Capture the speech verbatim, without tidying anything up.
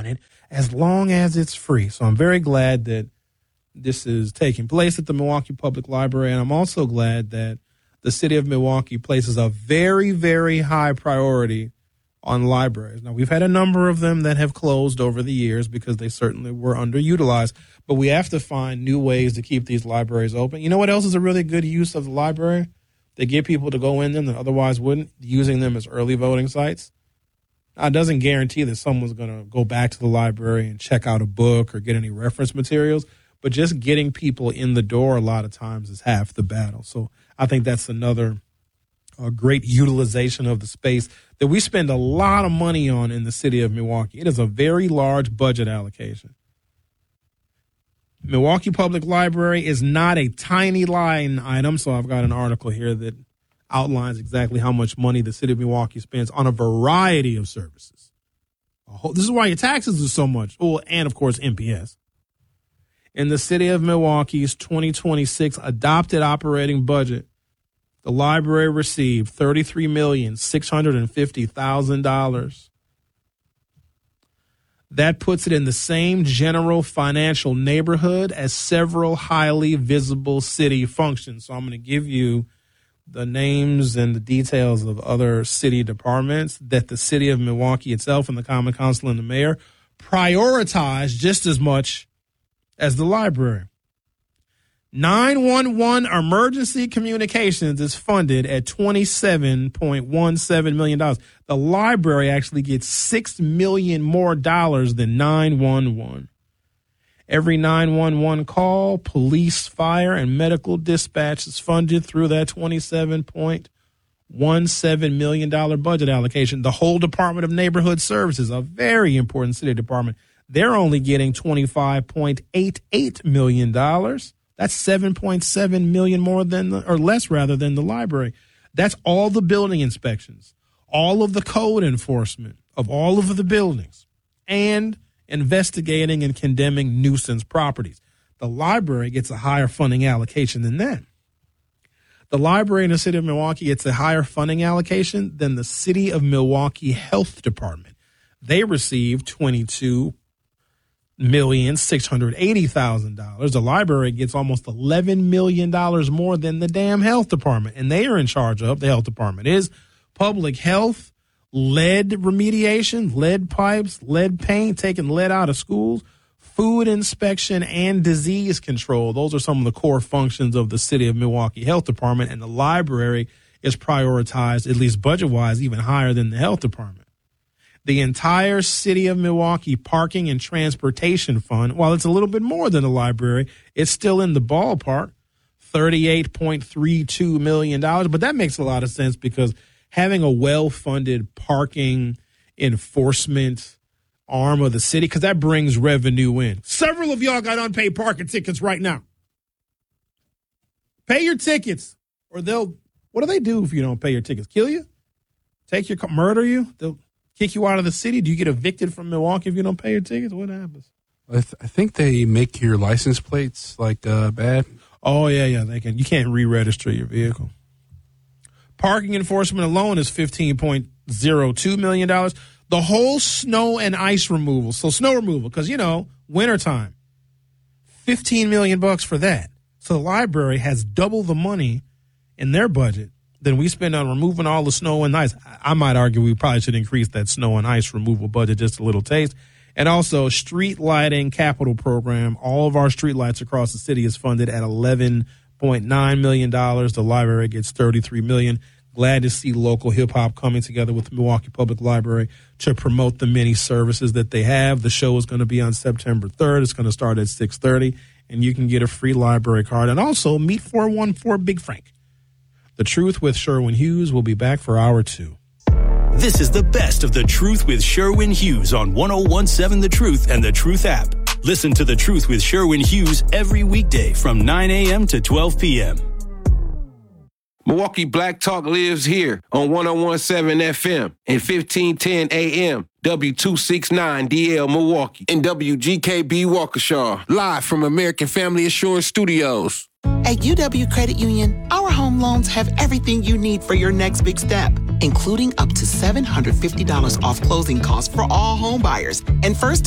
it as long as it's free. So I'm very glad that this is taking place at the Milwaukee Public Library, and I'm also glad that the city of Milwaukee places a very, very high priority on libraries. Now, we've had a number of them that have closed over the years because they certainly were underutilized, but we have to find new ways to keep these libraries open. You know what else is a really good use of the library? They get people to go in them that otherwise wouldn't, using them as early voting sites. Now, it doesn't guarantee that someone's going to go back to the library and check out a book or get any reference materials, but just getting people in the door a lot of times is half the battle. So I think that's another uh, great utilization of the space that we spend a lot of money on in the city of Milwaukee. It is a very large budget allocation. Milwaukee Public Library is not a tiny line item, so I've got an article here that outlines exactly how much money the city of Milwaukee spends on a variety of services. This is why your taxes are so much. Oh, and, of course, M P S. In the city of Milwaukee's twenty twenty-six adopted operating budget, the library received thirty-three million six hundred fifty thousand dollars. That puts it in the same general financial neighborhood as several highly visible city functions. So I'm going to give you the names and the details of other city departments that the city of Milwaukee itself and the Common Council and the mayor prioritize just as much as the library. nine one one emergency communications is funded at twenty-seven point one seven million dollars. The library actually gets six million dollars more dollars than nine one one. Every nine one one call, police, fire, and medical dispatch is funded through that twenty-seven point one seven million dollars budget allocation. The whole Department of Neighborhood Services, a very important city department, they're only getting twenty-five point eight eight million dollars. That's seven point seven million dollars more than, the, or less rather, than the library. That's all the building inspections, all of the code enforcement of all of the buildings, and investigating and condemning nuisance properties. The library gets a higher funding allocation than that. The library in the city of Milwaukee gets a higher funding allocation than the city of Milwaukee Health Department. They receive twenty-two million six hundred eighty thousand dollars. The library gets almost eleven million dollars more than the damn health department, and they are in charge of, the health department is public health, lead remediation, lead pipes, lead paint, taking lead out of schools, food inspection, and disease control. Those are some of the core functions of the city of Milwaukee Health Department, and the library is prioritized, at least budget-wise, even higher than the health department. The entire city of Milwaukee parking and transportation fund, while it's a little bit more than the library, it's still in the ballpark, thirty-eight point three two million dollars. But that makes a lot of sense because having a well-funded parking enforcement arm of the city, because that brings revenue in. Several of y'all got unpaid parking tickets right now. Pay your tickets, or they'll, what do they do if you don't pay your tickets? Kill you? Take your, murder you? They'll kick you out of the city? Do you get evicted from Milwaukee if you don't pay your tickets? What happens? I, th- I think they make your license plates like uh, bad. Oh yeah, yeah. They can. You can't re-register your vehicle. Parking enforcement alone is fifteen point zero two million dollars. The whole snow and ice removal. So snow removal, because you know, wintertime. Fifteen million bucks for that. So the library has double the money in their budget than we spend on removing all the snow and ice. I might argue we probably should increase that snow and ice removal budget just a little taste. And also street lighting capital program. All of our street lights across the city is funded at eleven point nine million dollars. The library gets thirty-three million dollars. Glad to see local hip hop coming together with the Milwaukee Public Library to promote the many services that they have. The show is going to be on September third. It's going to start at six thirty, and you can get a free library card. And also meet four one four Big Frank. The Truth with Sherwin Hughes will be back for hour two. This is the best of The Truth with Sherwin Hughes on one oh one seven The Truth and The Truth app. Listen to The Truth with Sherwin Hughes every weekday from nine a.m. to twelve p.m. Milwaukee Black Talk lives here on one oh one seven F M and fifteen ten A M. W two sixty-nine D L Milwaukee and W G K B Waukesha, live from American Family Assurance Studios. At U W Credit Union, our home loans have everything you need for your next big step, including up to seven hundred fifty dollars off closing costs for all home buyers and first